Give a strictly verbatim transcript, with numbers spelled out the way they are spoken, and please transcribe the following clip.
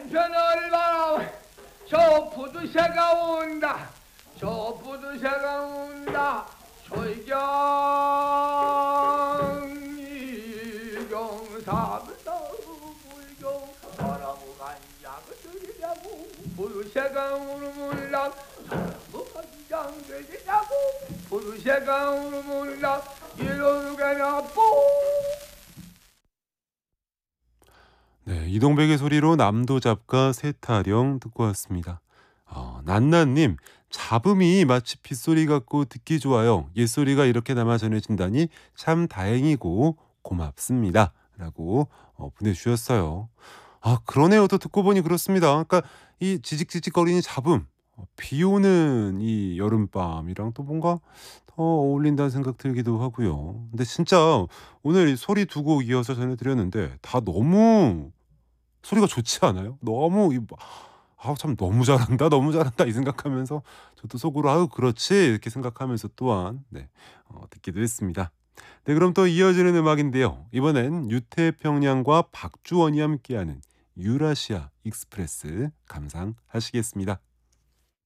한편을 바라 저 부두새가 온다. 저 부두새가 온다. 초이경 이경사부터 불경 바라고 간장을 들이냐고 부두새가 오르물락 바라고 간장 들이냐고 부두새가 오르물락 이러루가나 뽀. 네, 이동백의 소리로 남도 잡가 세타령 듣고 왔습니다. 어, 난나님, 잡음이 마치 빗소리 같고 듣기 좋아요. 옛소리가 이렇게 남아 전해진다니 참 다행이고 고맙습니다. 라고 어, 보내주셨어요. 아, 그러네요. 또 듣고 보니 그렇습니다. 그러니까 이 지직지직거리는 잡음, 어, 비 오는 이 여름밤이랑 또 뭔가 더 어울린다는 생각 들기도 하고요. 근데 진짜 오늘 이 소리 두 곡 이어서 전해드렸는데 다 너무 소리가 좋지 않아요? 너무 이 아우 참 너무 잘한다, 너무 잘한다 이 생각하면서 저도 속으로 '아유 그렇지.' 이렇게 생각하면서 또한 네 어 듣기도 했습니다. 네, 그럼 또 이어지는 음악인데요. 이번엔 유태평양과 박주원이 함께하는 유라시아 익스프레스 감상하시겠습니다.